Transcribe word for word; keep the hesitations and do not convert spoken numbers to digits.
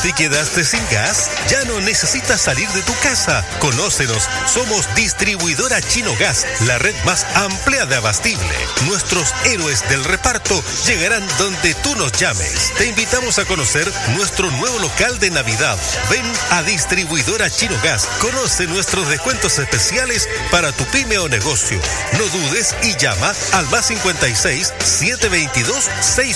¿Te quedaste sin gas? Ya no necesitas salir de tu casa. Conócenos, somos Distribuidora Chino Gas, la red más amplia de abastible. Nuestros héroes del reparto llegarán donde tú nos llames. Te invitamos a conocer nuestro nuevo local de Navidad. Ven a Distribuidora Chino Gas. Conoce nuestros descuentos especiales para tu pyme o negocio. No dudes y llama al más cincuenta y seis, setecientos veintidós, seiscientos